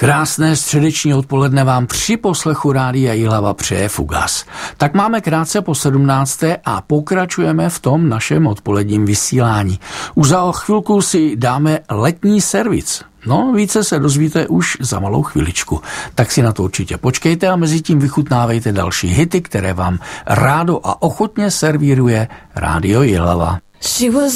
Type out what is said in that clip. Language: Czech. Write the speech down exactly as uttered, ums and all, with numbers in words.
Krásné středeční odpoledne vám při poslechu Rádia Jihlava přeje Fugas. Tak máme krátce po sedmnácté a pokračujeme v tom našem odpoledním vysílání. Už za chvilku si dáme letní servis. No, více se dozvíte už za malou chviličku. Tak si na to určitě počkejte a mezi tím vychutnávejte další hity, které vám rádo a ochotně servíruje Rádio Jihlava.